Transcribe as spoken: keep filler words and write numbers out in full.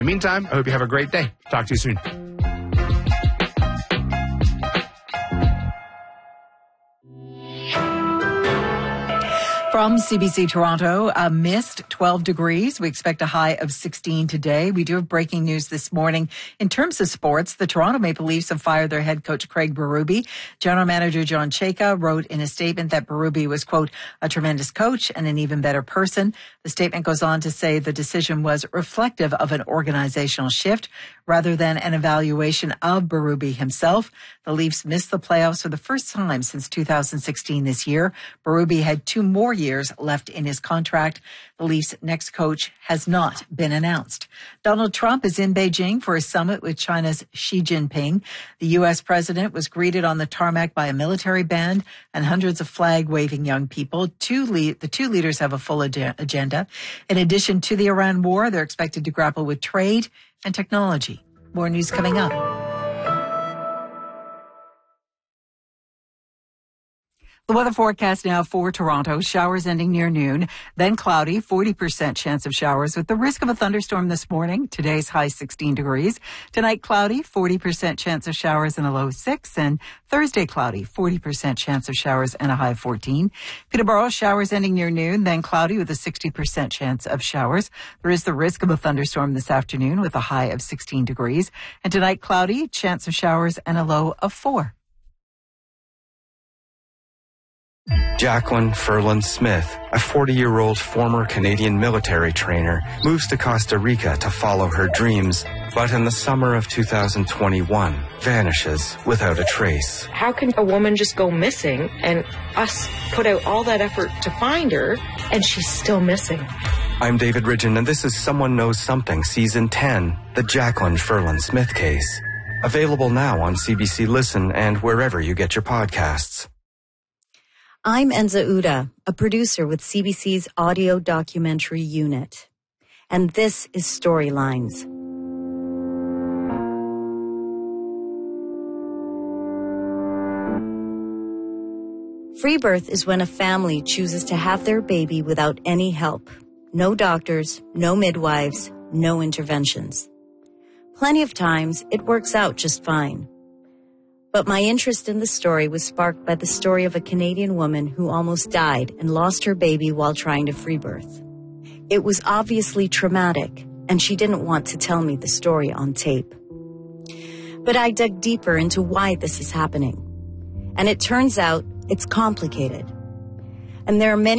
In the meantime, I hope you have a great day. Talk to you soon. From C B C Toronto, a mist, twelve degrees. We expect a high of sixteen today. We do have breaking news this morning. In terms of sports, the Toronto Maple Leafs have fired their head coach Craig Berube. General manager John Chayka wrote in a statement that Berube was, quote, a tremendous coach and an even better person. The statement goes on to say the decision was reflective of an organizational shift rather than an evaluation of Berube himself. The Leafs missed the playoffs for the first time since two thousand sixteen this year. Berube had two more years left in his contract. The Leafs' next coach has not been announced. Donald Trump is in Beijing for a summit with China's Xi Jinping. The U S president was greeted on the tarmac by a military band and hundreds of flag-waving young people. Two le- the two leaders have a full ag- agenda. In addition to the Iran war, they're expected to grapple with trade and technology. More news coming up. The weather forecast now for Toronto, showers ending near noon, then cloudy, forty percent chance of showers with the risk of a thunderstorm this morning. Today's high sixteen degrees. Tonight cloudy, forty percent chance of showers and a low six. And Thursday cloudy, forty percent chance of showers and a high fourteen. Peterborough, showers ending near noon, then cloudy with a sixty percent chance of showers. There is the risk of a thunderstorm this afternoon with a high of sixteen degrees. And tonight cloudy, chance of showers and a low of four. Jacqueline Furlan Smith, a forty-year-old former Canadian military trainer, moves to Costa Rica to follow her dreams, but in the summer of two thousand twenty-one, vanishes without a trace. How can a woman just go missing and us put out all that effort to find her and she's still missing? I'm David Ridgen, and this is Someone Knows Something, Season ten, the Jacqueline Furlan Smith case. Available now on C B C Listen and wherever you get your podcasts. I'm Enza Uda, a producer with C B C's audio documentary unit. And this is Storylines. Free birth is when a family chooses to have their baby without any help. No doctors, no midwives, no interventions. Plenty of times, it works out just fine. But my interest in the story was sparked by the story of a Canadian woman who almost died and lost her baby while trying to free birth. It was obviously traumatic, and she didn't want to tell me the story on tape. But I dug deeper into why this is happening. And it turns out it's complicated. And there are many